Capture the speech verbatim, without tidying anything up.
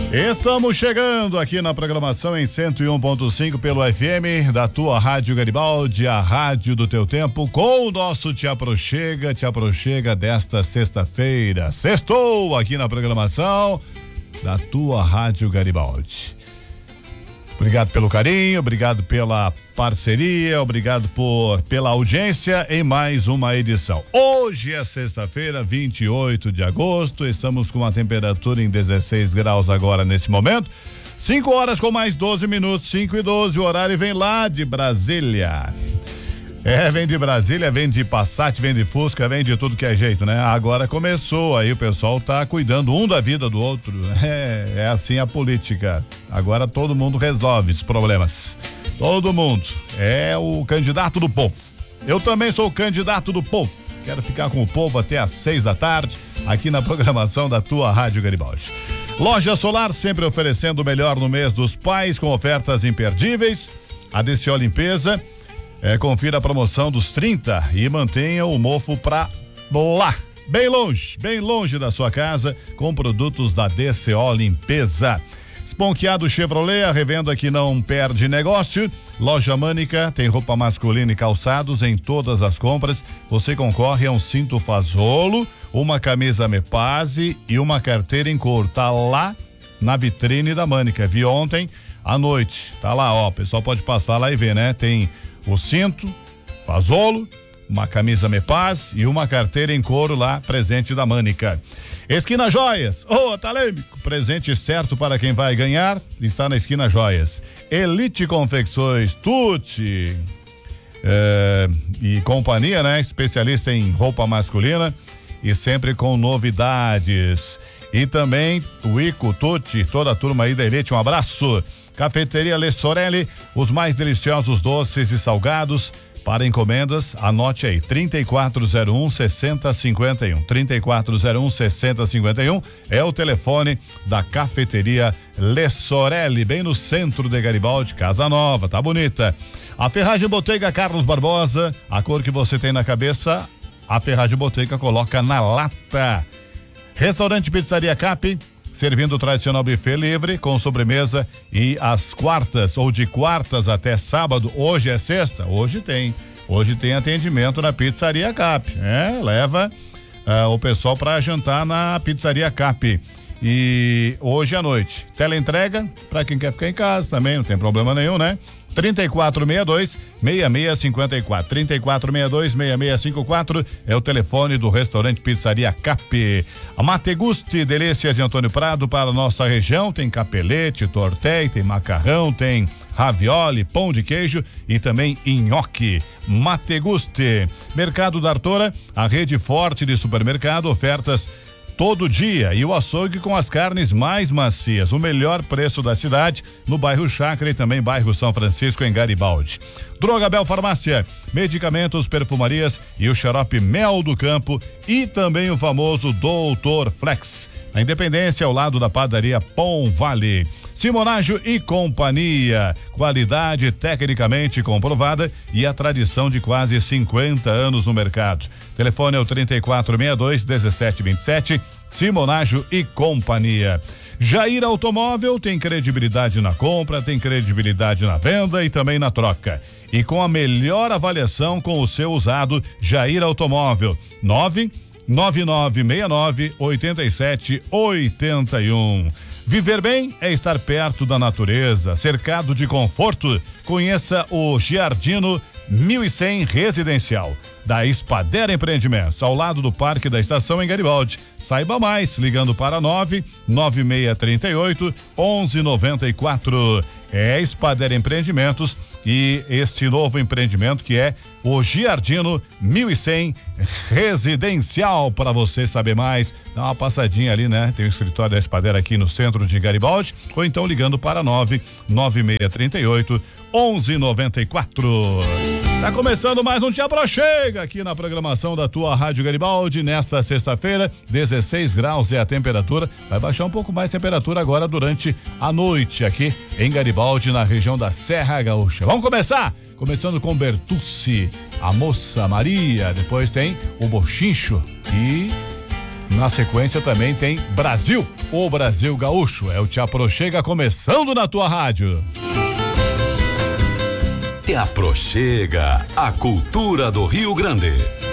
Estamos chegando aqui na programação em cento e um ponto cinco pelo F M da tua Rádio Garibaldi, a rádio do teu tempo, com o nosso Te Aproxega, Te Aproxega desta sexta-feira. Sextou aqui na programação da tua Rádio Garibaldi. Obrigado pelo carinho, obrigado pela parceria, obrigado por pela audiência em mais uma edição. Hoje é sexta-feira, vinte e oito de agosto, estamos com uma temperatura em dezesseis graus agora nesse momento. cinco horas com mais doze minutos, cinco e doze, o horário vem lá de Brasília. É, vem de Brasília, vem de Passat, vem de Fusca, vem de tudo que é jeito, né? Agora começou, aí o pessoal tá cuidando um da vida do outro. É, é assim a política. Agora todo mundo resolve os problemas. Todo mundo. É o candidato do povo. Eu também sou o candidato do povo. Quero ficar com o povo até às seis da tarde, aqui na programação da tua Rádio Garibaldi. Loja Solar, sempre oferecendo o melhor no mês dos pais, com ofertas imperdíveis. A D C O Limpeza. É, confira a promoção dos trinta e mantenha o mofo pra lá, bem longe, bem longe da sua casa, com produtos da D C O Limpeza. Esponqueado Chevrolet, a revenda que não perde negócio. Loja Mânica, tem roupa masculina e calçados em todas as compras. Você concorre a um cinto Fazolo, uma camisa Mepase e uma carteira em couro. Tá lá na vitrine da Mânica. Vi ontem à noite. Tá lá, ó. O pessoal pode passar lá e ver, né? Tem o cinto, Fazolo, uma camisa Mepaz e uma carteira em couro lá, presente da Mânica. Esquina Joias, ô oh, Talêmico, presente certo para quem vai ganhar, está na Esquina Joias. Elite Confecções, Tuti é, e companhia, né? Especialista em roupa masculina e sempre com novidades. E também o Ico, Tuti, toda a turma aí da Elite, um abraço. Cafeteria Le Sorelli, os mais deliciosos doces e salgados. Para encomendas, anote aí, trinta e quatro zero um, sessenta cinquenta e um. trinta e quatro zero um, sessenta cinquenta e um é o telefone da Cafeteria Le Sorelli, bem no centro de Garibaldi, Casa Nova, tá bonita. A Ferragem Bottega Carlos Barbosa, a cor que você tem na cabeça, a Ferragem Bottega coloca na lata. Restaurante Pizzaria Cap, servindo o tradicional buffet livre com sobremesa e às quartas ou de quartas até sábado. Hoje é sexta? Hoje tem. Hoje tem atendimento na Pizzaria Cap. É, leva uh, o pessoal para jantar na Pizzaria Cap. E hoje à noite, teleentrega para quem quer ficar em casa também, não tem problema nenhum, né? trinta e quatro sessenta e dois, sessenta e seis cinquenta e quatro. trinta e quatro sessenta e dois, sessenta e seis cinquenta e quatro é o telefone do restaurante Pizzaria Cap. A Mategusti, delícias de Antônio Prado para a nossa região, tem capelete, tortéi, tem macarrão, tem ravioli, pão de queijo e também nhoque. Mategusti. Mercado da Artora, a rede forte de supermercado, ofertas todo dia e o açougue com as carnes mais macias, o melhor preço da cidade no bairro Chácara e também bairro São Francisco em Garibaldi. Drogabel Farmácia, medicamentos, perfumarias e o xarope Mel do Campo e também o famoso Doutor Flex. A Independência ao lado da padaria Pão Vale. Simonágio e Companhia, qualidade tecnicamente comprovada e a tradição de quase cinquenta anos no mercado. Telefone é o trinta e quatro sessenta e dois, dezessete vinte e sete, Simonágio e Companhia. Jair Automóvel tem credibilidade na compra, tem credibilidade na venda e também na troca. E com a melhor avaliação com o seu usado, Jair Automóvel, nove nove nove seis nove oito sete oito um. Viver bem é estar perto da natureza, cercado de conforto. Conheça o Giardino mil e cem Residencial, da Espadera Empreendimentos, ao lado do Parque da Estação em Garibaldi. Saiba mais, ligando para nove nove seis três oito, onze noventa e quatro. É Espadera Empreendimentos e este novo empreendimento que é o Giardino mil e cem Residencial. Para você saber mais, dá uma passadinha ali, né? Tem o escritório da Espadera aqui no centro de Garibaldi, ou então ligando para nove nove seis três oito, onze noventa e quatro. Tá começando mais um Te Aproxega aqui na programação da tua Rádio Garibaldi nesta sexta-feira, dezesseis graus é a temperatura. Vai baixar um pouco mais a temperatura agora durante a noite aqui em Garibaldi, na região da Serra Gaúcha. Vamos começar? Começando com Bertucci, a Moça Maria, depois tem o Bochincho e Na sequência também tem Brasil, o Brasil Gaúcho. É o Te Aproxega começando na tua rádio. Te Aproxega, a cultura do Rio Grande.